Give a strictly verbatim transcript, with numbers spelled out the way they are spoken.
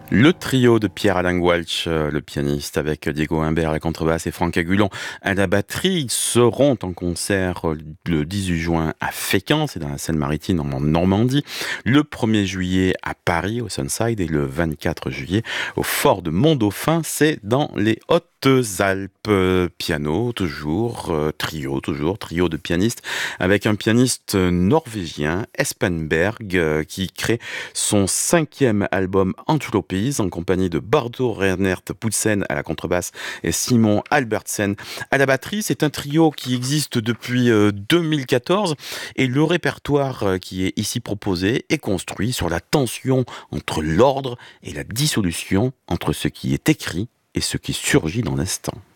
Le trio de Pierre-Alain Walsh, euh, le pianiste, avec Diego Imbert à la contrebasse et Franck Agulon à la batterie, ils seront en concert euh, le dix-huit juin à Fécamp, c'est dans la Seine-Maritime en Normandie, le premier juillet à Paris au Sunside et le vingt-quatre juillet au Fort de Mont-Dauphin, c'est dans les Hautes-Alpes. Euh, Piano toujours, euh, trio toujours, trio de pianistes avec un pianiste norvégien, Espen Berg, euh, qui crée son cinquième album Anthropes en compagnie de Bardo Reinert Poutsen à la contrebasse et Simon Albertsen à la batterie. C'est un trio qui existe depuis euh, deux mille quatorze et le répertoire euh, qui est ici proposé est construit sur la tension entre l'ordre et la dissolution entre ce qui est écrit et ce qui surgit dans l'instant.